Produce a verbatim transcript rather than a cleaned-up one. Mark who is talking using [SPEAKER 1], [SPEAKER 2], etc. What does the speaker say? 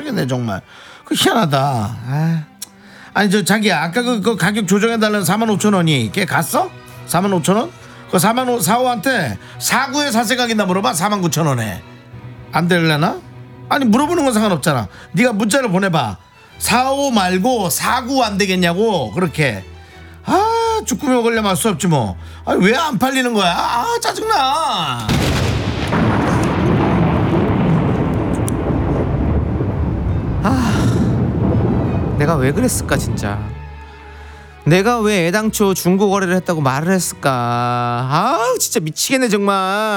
[SPEAKER 1] 미쳐버리겠네 정말. 그 희한하다. 아. 아니 저 자기야 아까 그, 그 가격 조정해달라는 사만 오천 원이 걔 갔어? 사만 오천 원? 그 사만 사오한테 사구에 사생각이나 물어봐. 사만 구천 원에 안 될래나? 아니 물어보는 건 상관없잖아. 네가 문자를 보내봐. 사오 말고 사구 안 되겠냐고. 그렇게. 아 쭈꾸미 먹으려면 할 수 없지 뭐. 아니 왜 안 팔리는 거야? 아 짜증나.
[SPEAKER 2] 아, 내가 왜 그랬을까 진짜. 내가 왜 애당초 중고 거래를 했다고 말을 했을까. 아 진짜 미치겠네 정말.